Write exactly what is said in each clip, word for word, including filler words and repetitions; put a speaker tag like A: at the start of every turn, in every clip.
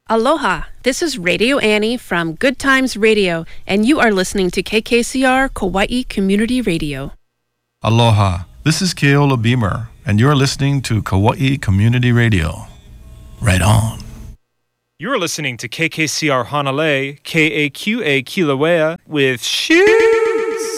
A: Aloha, this is Radio Annie from Good Times Radio, and you are listening to K K C R Kauai Community Radio.
B: Aloha, this is Keola Beamer, and you're listening to Kauai Community Radio. Right on.
C: You're listening to K K C R Hanalei, K A Q A Kilauea with Shoots.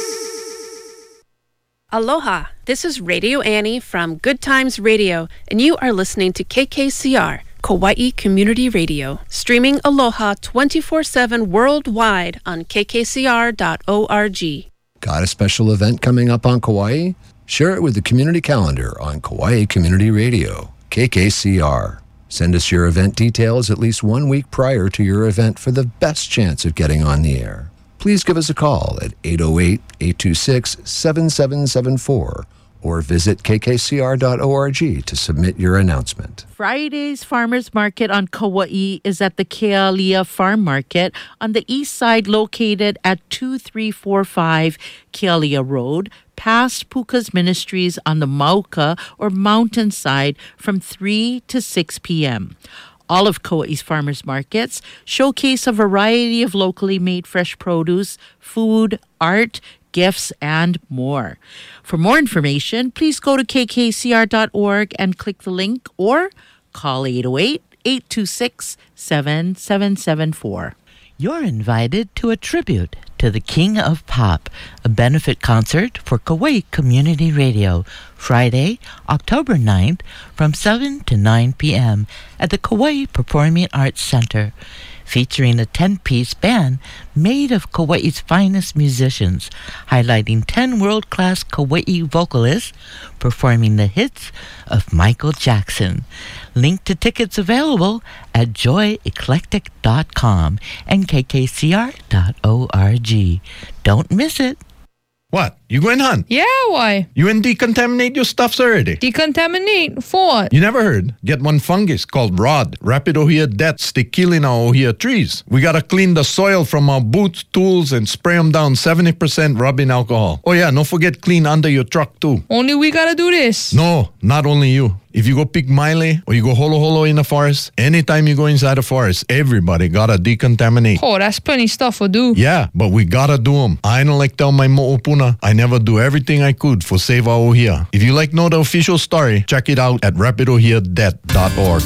A: Aloha, this is Radio Annie from Good Times Radio, and you are listening to K K C R Kauai Community Radio, streaming Aloha twenty-four seven worldwide on k k c r dot org.
D: Got a special event coming up on Kauai? Share it with the community calendar on Kauai Community Radio, K K C R. Send us your event details at least one week prior to your event for the best chance of getting on the air. Please give us a call at eight oh eight, eight two six, seven seven seven four or visit k k c r dot org to submit your announcement.
E: Friday's Farmers Market on Kauai is at the Kealia Farm Market on the east side, located at two three four five Kealia Road, past Puka's Ministries on the Mauka or mountain side from three to six p.m. All of Kauai's farmers markets showcase a variety of locally made fresh produce, food, art, gifts, and more. For more information, please go to k k c r dot org and click the link or call eight oh eight, eight two six, seven seven seven four.
F: You're invited to a tribute to the King of Pop, a benefit concert for Kauai Community Radio, Friday, October ninth, from seven to nine p.m. at the Kauai Performing Arts Center, featuring a ten-piece band made of Kauai's finest musicians, highlighting ten world-class Kauai vocalists performing the hits of Michael Jackson. Link to tickets available at joy eclectic dot com and k k c r dot org. Don't miss it.
G: What? You going hunt?
H: Yeah, why?
G: You and decontaminate your stuffs already?
H: Decontaminate? For what?
G: You never heard? Get one fungus called rod. Rapid ohia death stick killing our ohia trees. We gotta clean the soil from our boots, tools, and spray them down seventy percent rubbing alcohol. Oh yeah, don't forget clean under your truck too.
H: Only we gotta do this?
G: No, not only you. If you go pick Miley or you go holo holo in the forest, anytime you go inside the forest, everybody gotta decontaminate.
H: Oh, that's plenty stuff to do.
G: Yeah, but we gotta do them. I don't like tell my mo'opuna, I never do everything I could for save our ohia. If you like know the official story, check it out at rapid ohia death dot org.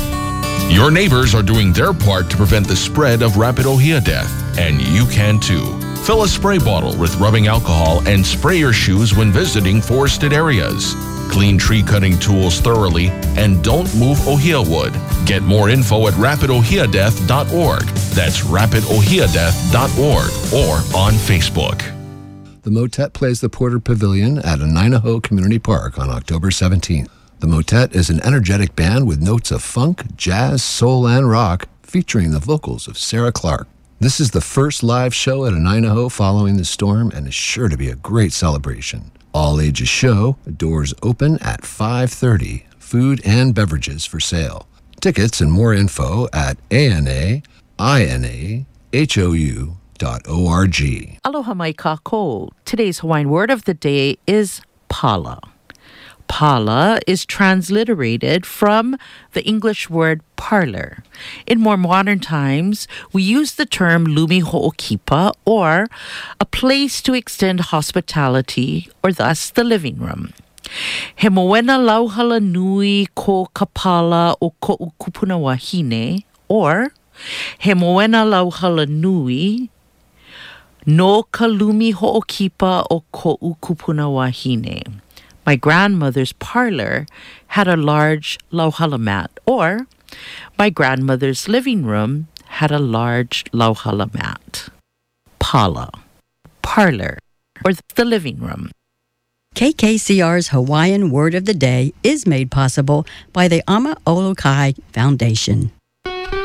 I: Your neighbors are doing their part to prevent the spread of rapid ohia death, and you can too. Fill a spray bottle with rubbing alcohol and spray your shoes when visiting forested areas. Clean tree cutting tools thoroughly and don't move ohia wood. Get more info at rapid ohia death dot org. That's rapid ohia death dot org or on Facebook.
D: The Motet plays the Porter Pavilion at Anainaho Community Park on October seventeenth. The Motet is an energetic band with notes of funk, jazz, soul, and rock, featuring the vocals of Sarah Clark. This is the first live show at Anainaho following the storm and is sure to be a great celebration. All ages show, doors open at five thirty, food and beverages for sale. Tickets and more info at A N A I N A H O U dot O R G.
E: Aloha mai kako. Today's Hawaiian word of the day is pala. Pala is transliterated from the English word parlor. In more modern times, we use the term lumi ho'okipa, or a place to extend hospitality, or thus the living room. He moena lauhala nui ko kapala o ko'u kupuna wahine, or he moena lauhala nui no ka lumi ho'okipa o ko'u kupuna wahine. My grandmother's parlor had a large lauhala mat, or my grandmother's living room had a large lauhala mat. Pala, parlor, or the living room.
J: K K C R's Hawaiian Word of the Day is made possible by the Ama Olokai Foundation.